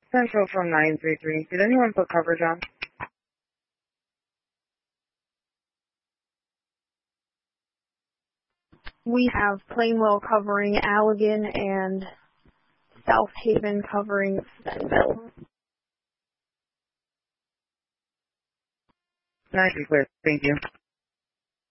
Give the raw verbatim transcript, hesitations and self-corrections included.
Central from nine three three. Did anyone put coverage on? We have Plainwell covering Allegan and South Haven covering Fenville. Nice and clear. Thank you.